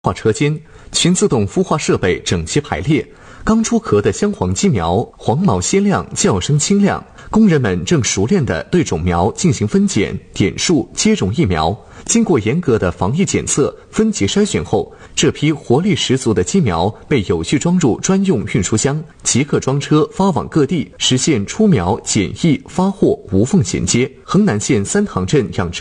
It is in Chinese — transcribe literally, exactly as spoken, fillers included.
化车间，全自动孵化设备整齐排列。刚出壳的香黄鸡苗，黄毛鲜亮，叫声清亮。工人们正熟练地对种苗进行分拣、点数、接种疫苗。经过严格的防疫检测、分级筛选后，这批活力十足的鸡苗被有序装入专用运输箱，即刻装车发往各地，实现出苗、检疫、发货无缝衔接。衡南县三塘镇养殖